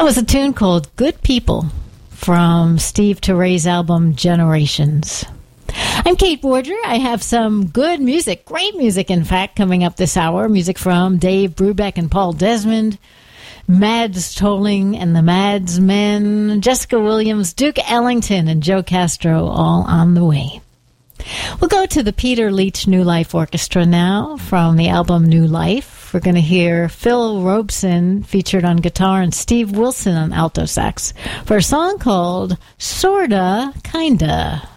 That was a tune called Good People from Steve Turre's album Generations. I'm Kate Borger. I have some good music, great music, in fact, coming up this hour. Music from Dave Brubeck and Paul Desmond, Mads Tolling and the Mads Men, Jessica Williams, Duke Ellington, and Joe Castro, all on the way. We'll go to the Peter Leach New Life Orchestra now from the album New Life. We're going to hear Phil Robeson featured on guitar and Steve Wilson on alto sax for a song called Sorta Kinda.